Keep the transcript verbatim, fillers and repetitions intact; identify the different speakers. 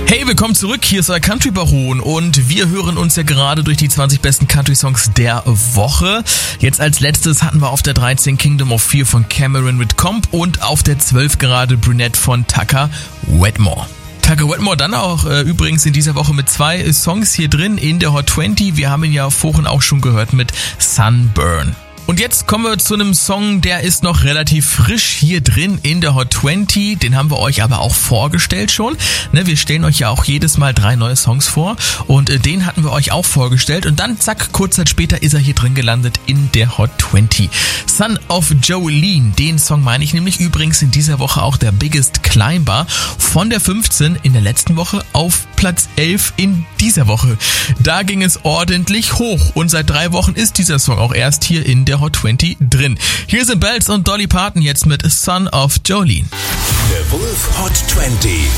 Speaker 1: Hey, willkommen zurück, hier ist euer Country Baron und wir hören uns ja gerade durch die zwanzig besten Country-Songs der Woche. Jetzt als letztes hatten wir auf der dreizehn Kingdom of Fear von Cameron with Comp und auf der zwölf gerade Brunette von Tucker Wetmore. Tucker Wetmore dann auch äh, übrigens in dieser Woche mit zwei Songs hier drin in der Hot zwanzig. Wir haben ihn ja vorhin auch schon gehört mit Sunburn. Und jetzt kommen wir zu einem Song, der ist noch relativ frisch hier drin in der Hot zwanzig. Den haben wir euch aber auch vorgestellt schon. Ne, wir stellen euch ja auch jedes Mal drei neue Songs vor und äh, den hatten wir euch auch vorgestellt. Und dann zack, kurz Zeit später ist er hier drin gelandet in der Hot zwanzig. Son of Jolene, den Song meine ich nämlich übrigens in dieser Woche auch der Biggest Climber von der fünfzehn in der letzten Woche auf Platz elf in dieser Woche. Da ging es ordentlich hoch und seit drei Wochen ist dieser Song auch erst hier in der Hot zwanzig drin. Hier sind Bells und Dolly Parton jetzt mit Son of Jolene.
Speaker 2: The Wolf Hot zwanzig.